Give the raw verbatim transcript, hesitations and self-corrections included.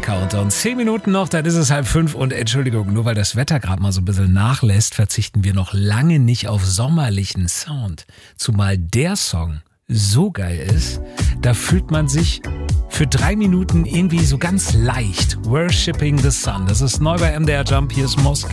Countdown. Zehn Minuten noch, dann ist es halb fünf und Entschuldigung, nur weil das Wetter gerade mal so ein bisschen nachlässt, verzichten wir noch lange nicht auf sommerlichen Sound. Zumal der Song so geil ist, da fühlt man sich für drei Minuten irgendwie so ganz leicht. Worshipping the Sun. Das ist neu bei M D R Jump, hier ist Moskau.